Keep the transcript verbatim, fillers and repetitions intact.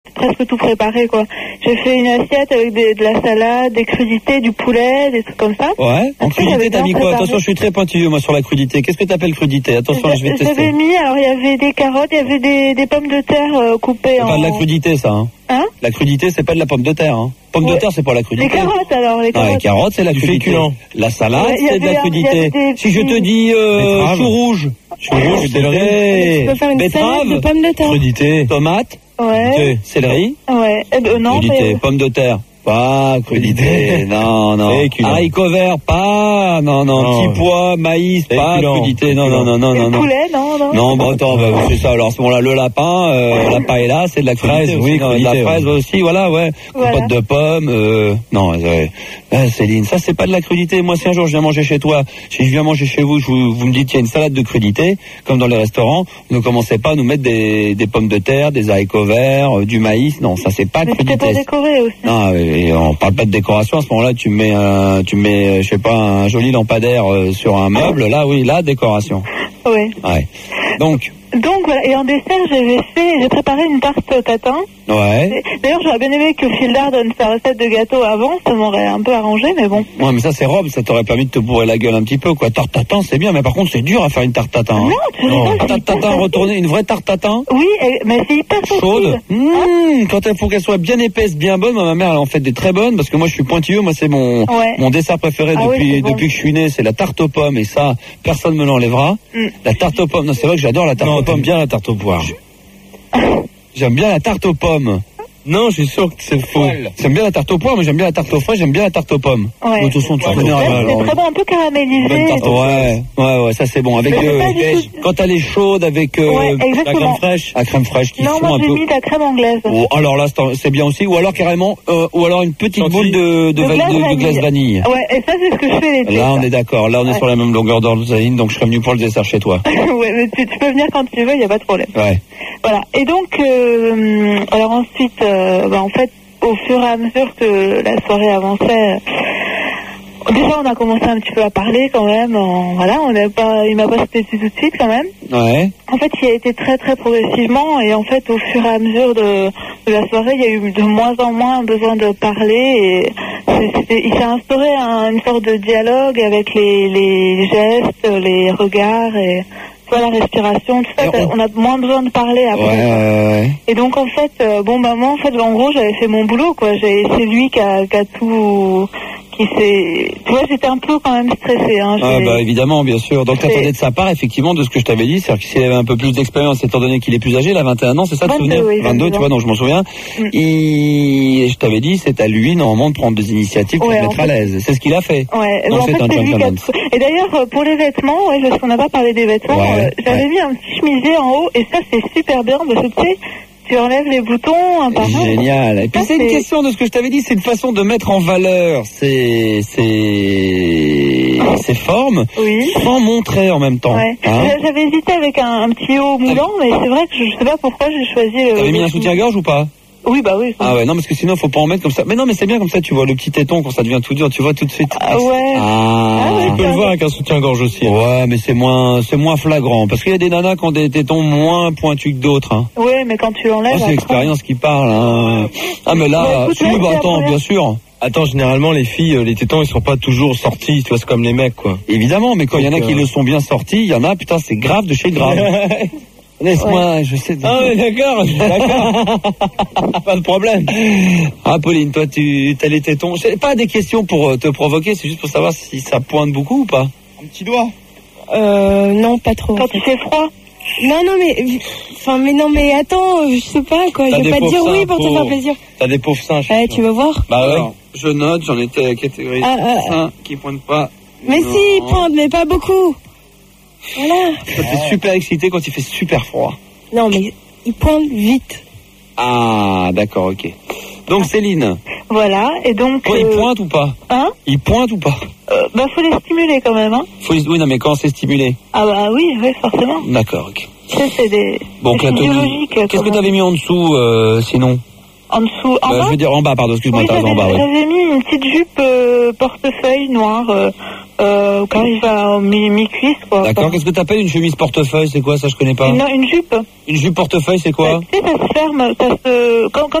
presque tout préparé, quoi. J'ai fait une assiette avec des, de la salade, des crudités, du poulet, des trucs comme ça. Ouais. En crudité, t'as mis quoi? Attention, je suis très pointilleux, moi, sur la crudité. Qu'est-ce que t'appelles crudité? Attention, là, je vais tester. J'avais mis, alors, il y avait des carottes, il y avait des, des pommes de terre euh, coupées c'est en... pas de la crudité, ça, hein? Hein? La crudité, c'est pas de la pomme de terre, hein? Pomme ouais. de terre, c'est pas la crudité. Les carottes, alors, les carottes. Non, les carottes, c'est la crudité. La salade, ouais, c'est de la crudité. Des... Si je te dis, euh, chou rouge. Chou rouge, céleri. Tu peux faire une betterave, salade de pommes de terre. Crudité. Tomate. Ouais. Céleri. Ouais. Eh ben, non. Crudité. Mais... Pommes de terre. Pas crudité, non, non. Haricots verts, pas, non, non. non. Petits pois, maïs, pas crudité, non, non, non, non, non. Poulet, non, non. Non, bon, attends, bah, c'est ça. Alors, à ce moment-là, le lapin, euh, la paella, c'est de la fraise, oui, de la fraise ouais. aussi, voilà, ouais. Voilà. Compote de pommes, euh, non, euh, euh, Céline, ça, c'est pas de la crudité. Moi, si un jour je viens manger chez toi, si je viens manger chez vous, je vous, vous me dites, il y a une salade de crudité, comme dans les restaurants, ne commencez pas à nous mettre des, des pommes de terre, des haricots verts, euh, du maïs. Non, ça, c'est pas mais crudité. C'est pas décoré aussi. Non, et on parle pas de décoration. À ce moment-là, tu mets, un, tu mets, je sais pas, un joli lampadaire euh, sur un meuble. Là, oui, là, décoration. Oui. Ouais. Donc. Donc voilà. Et en dessert, j'avais fait, j'ai préparé une tarte tatin. Ouais. D'ailleurs, j'aurais bien aimé que Fildar donne sa recette de gâteau avant. Ça m'aurait un peu arrangé, mais bon. Ouais, mais ça, c'est robe. Ça t'aurait permis de te bourrer la gueule un petit peu, quoi. Tarte tatin, c'est bien, mais par contre, c'est dur à faire une tarte tatin. Hein. Non, tu rigoles. Tarte tatin retournée, une vraie tarte tatin. Oui, mais c'est hyper chaude. Mmh, hein quand il faut qu'elle soit bien épaisse, bien bonne. Moi, ma mère, elle en fait des très bonnes, parce que moi, je suis pointilleux. Moi, c'est mon, ouais. mon dessert préféré ah depuis, oui, bon. depuis que je suis né. C'est la tarte aux pommes, et ça, personne me l'enlèvera. Mm. La tarte aux pommes. Non, c'est vrai que j'adore la tarte non, aux pommes. bien la tarte aux poires. J'aime bien la tarte aux pommes. Non, je suis sûr que c'est faux. J'aime bien la tarte aux poires, mais j'aime bien la tarte aux fraises, j'aime bien la tarte aux pommes. Ouais. De toute façon, tu ouais, connais un C'est très bon, un peu caramélisé. Ouais, ouais, ouais, ça c'est bon. Avec euh, quand elle est chaude, avec euh, ouais, la crème fraîche, la crème fraîche qui non, fond moi, un peu. Non, moi j'ai mis la crème anglaise. Oh, alors là, c'est bien aussi. Ou alors carrément, euh, ou alors une petite boule de, de, de, glace, de, de glace vanille. Ouais, et ça c'est ce que je fais l'été. Là, on est d'accord. Là, on est ouais. sur la même longueur d'onde, donc je serais venu pour le dessert chez toi. Ouais, mais tu, tu peux venir quand tu veux, il n'y a pas de problème. Ouais. Voilà. Et donc, euh, alors ensuite, euh, bah, en fait, au fur et à mesure que la soirée avançait, euh, déjà on a commencé un petit peu à parler quand même. En, voilà, on n'a pas, il m'a pas sauté dessus tout de suite quand même. Ouais. En fait, il a été très très progressivement et en fait, au fur et à mesure de, de la soirée, il y a eu de moins en moins besoin de parler et c'est, c'est, il s'est instauré un, une sorte de dialogue avec les, les gestes, les regards et la respiration, tout ça, on... on a moins besoin de parler après. Ouais, ouais, ouais. Et donc en fait, euh, bon bah moi en fait, en gros, j'avais fait mon boulot quoi. J'ai, c'est lui qui a, qui a tout, qui s'est. Tu vois, j'étais un peu quand même stressée. Hein, ah bah évidemment, bien sûr. Donc t'attendais de sa part, effectivement, de ce que je t'avais dit, c'est-à-dire qu'il avait un peu plus d'expérience, étant donné qu'il est plus âgé, il a vingt et un ans, c'est ça, te souvenir oui, vingt-deux, tu vois, donc je m'en souviens. Mm. Et je t'avais dit, c'est à lui normalement de prendre des initiatives pour ouais, te mettre fait... à l'aise. C'est ce qu'il a fait. Ouais. Donc bon, c'est en fait, un gentleman. Et d'ailleurs, pour les vêtements, ouais, parce qu'on n'a pas parlé des vêtements, ouais, euh, j'avais ouais. mis un petit chemisier en haut, et ça c'est super bien parce que tu sais. Tu enlèves les boutons un par un. Génial. Et puis ça, c'est une question de ce que je t'avais dit, c'est une façon de mettre en valeur ces, ces, ces formes oui. sans montrer en même temps. Ouais. Hein j'avais hésité avec un, un petit haut moulant, ah, mais c'est vrai que je, je sais pas pourquoi j'ai choisi le... T'avais mis un soutien-gorge ou pas? Oui, bah oui. Ah ouais, non, parce que sinon, faut pas en mettre comme ça. Mais non, mais c'est bien comme ça, tu vois le petit téton, quand ça devient tout dur, tu vois tout de suite. Ah ouais. Ah, ah ouais, tu peux le voir avec un soutien-gorge aussi. Hein. Ouais, mais c'est moins, c'est moins flagrant. Parce qu'il y a des nanas qui ont des tétons moins pointus que d'autres, hein. Ouais, mais quand tu l'enlèves. Ah, c'est l'expérience qui parle, hein. Ah, mais là, bah, écoute, si, bah, attends, bien sûr. Attends, généralement, les filles, les tétons, ils sont pas toujours sortis, tu vois, c'est comme les mecs, quoi. Évidemment, mais quand il y en a euh... qui le sont bien sortis, il y en a, putain, c'est grave de chez grave. Laisse-moi, ouais. je sais. Ah ouais, d'accord, d'accord. Pas de problème. Ah, Pauline, toi, tu as les tétons. C'est pas des questions pour te provoquer, c'est juste pour savoir si ça pointe beaucoup ou pas. Un petit doigt. Euh, non, pas trop. Quand il fait froid. Non, non, mais, enfin, mais non, mais attends, je sais pas, quoi. Je vais pas te dire oui pour te faire plaisir. T'as des pauvres seins. Ouais, tu veux voir? Bah ouais. Alors, je note, j'en étais à la catégorie ah, ah, seins qui pointent pas. Mais non. Si, ils pointent, mais pas beaucoup. Voilà. Ça fait super excité quand il fait super froid. Non, mais il pointe vite. Ah, d'accord, ok. Donc, ah. Céline. Voilà, et donc... Toi, euh... il pointe ou pas? Hein? Il pointe ou pas? euh, Bah, faut les stimuler quand même, hein. Faut les... Oui, non, mais quand c'est stimulé? Ah bah oui, oui, forcément. D'accord, ok. Ça, c'est des... Bon, c'est qu'est-ce que tu avais mis en dessous, euh, sinon? En dessous, en bah, bas. Je veux dire en bas, pardon, excuse-moi, oui, t'as raison, en bas, oui. J'avais mis une petite jupe euh, portefeuille noire, euh, euh, qui arrive à mi- mi-cuisse, quoi. D'accord, qu'est-ce que t'appelles une chemise portefeuille, c'est quoi, ça je connais pas? Une, une jupe. Une jupe portefeuille, c'est quoi? Tu sais, ça se ferme, ça se... Quand, quand